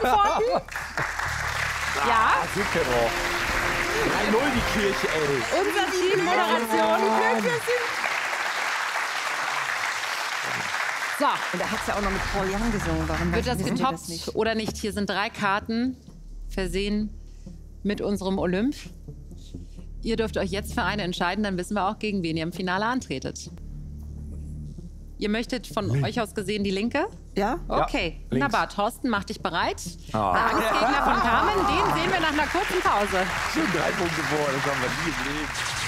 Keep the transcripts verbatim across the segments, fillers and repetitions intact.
beantworten? Ja. Super. drei null die Kirche, ey. Unser Team Moderation. So. Und er hat ja auch noch mit Paul Young gesungen. Warum Wird das wissen wir getoppt das nicht? oder nicht? Hier sind drei Karten versehen mit unserem Olymp. Ihr dürft euch jetzt für eine entscheiden, dann wissen wir auch, gegen wen ihr im Finale antretet. Ihr möchtet von Link. euch aus gesehen die linke? Ja. Okay, ja, wunderbar. Thorsten, mach dich bereit. Ah. Der Angstgegner von Carmen, den sehen wir nach einer kurzen Pause. Schon drei Punkte vor, das haben wir nie gesehen.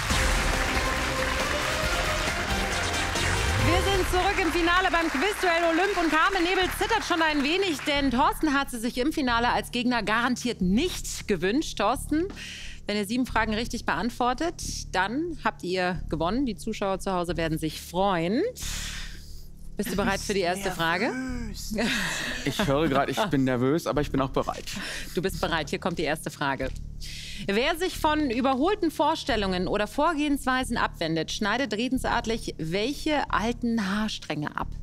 Wir sind zurück im Finale beim Quizduell Olymp und Carmen Nebel zittert schon ein wenig, denn Thorsten hat sie sich im Finale als Gegner garantiert nicht gewünscht. Thorsten, wenn ihr sieben Fragen richtig beantwortet, dann habt ihr gewonnen. Die Zuschauer zu Hause werden sich freuen. Bist du bereit für die erste Frage? Ich höre gerade, ich bin nervös, aber ich bin auch bereit. Du bist bereit. Hier kommt die erste Frage. Wer sich von überholten Vorstellungen oder Vorgehensweisen abwendet, schneidet redensartlich welche alten Haarstränge ab?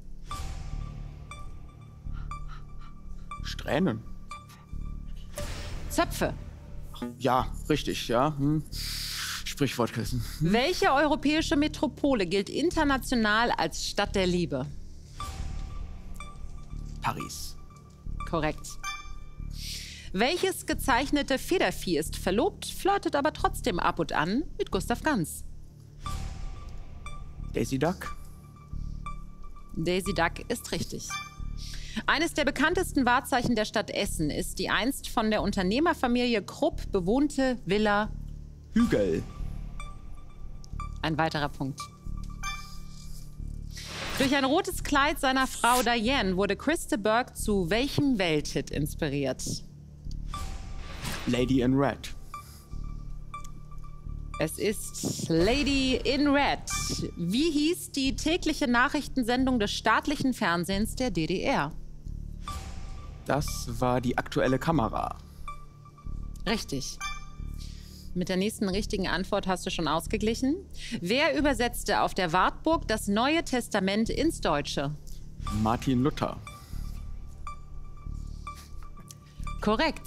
Strähnen. Zöpfe. Ja, richtig, ja. Hm. Sprichwortkissen. Hm. Welche europäische Metropole gilt international als Stadt der Liebe? Paris. Korrekt. Welches gezeichnete Federvieh ist verlobt, flirtet aber trotzdem ab und an mit Gustav Ganz? Daisy Duck. Daisy Duck ist richtig. Eines der bekanntesten Wahrzeichen der Stadt Essen ist die einst von der Unternehmerfamilie Krupp bewohnte Villa Hügel. Ein weiterer Punkt. Durch ein rotes Kleid seiner Frau Diane wurde Chris de Burgh zu welchem Welthit inspiriert? Lady in Red. Es ist Lady in Red. Wie hieß die tägliche Nachrichtensendung des staatlichen Fernsehens der D D R? Das war die aktuelle Kamera. Richtig. Mit der nächsten richtigen Antwort hast du schon ausgeglichen. Wer übersetzte auf der Wartburg das Neue Testament ins Deutsche? Martin Luther. Korrekt.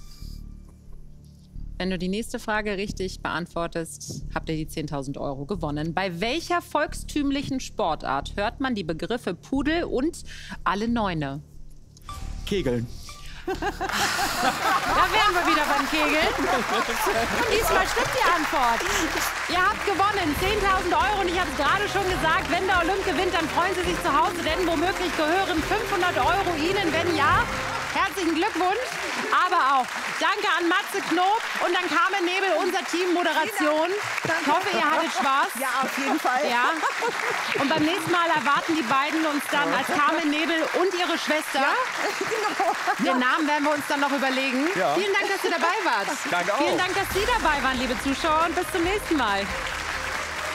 Wenn du die nächste Frage richtig beantwortest, habt ihr die zehntausend Euro gewonnen. Bei welcher volkstümlichen Sportart hört man die Begriffe Pudel und alle Neune? Kegeln. Da wären wir wieder beim Kegeln. Und diesmal stimmt die Antwort. Ihr habt gewonnen, zehntausend Euro. Und ich habe es gerade schon gesagt, wenn der Olymp gewinnt, dann freuen Sie sich zu Hause, denn womöglich gehören fünfhundert Euro Ihnen. Wenn ja, herzlichen Glückwunsch. Aber auch danke an Matze Knob und an Carmen Nebel, unser Team Moderation. Ich hoffe, ihr hattet Spaß. Ja, auf jeden Fall. Ja. Und beim nächsten Mal erwarten die beiden uns dann als Carmen Nebel und ihre Schwester. Ja, genau. Den Namen werden wir uns dann noch überlegen. Ja. Vielen Dank, dass ihr dabei wart. Danke auch. Vielen Dank, dass Sie dabei waren, liebe Zuschauer. Und bis zum nächsten Mal.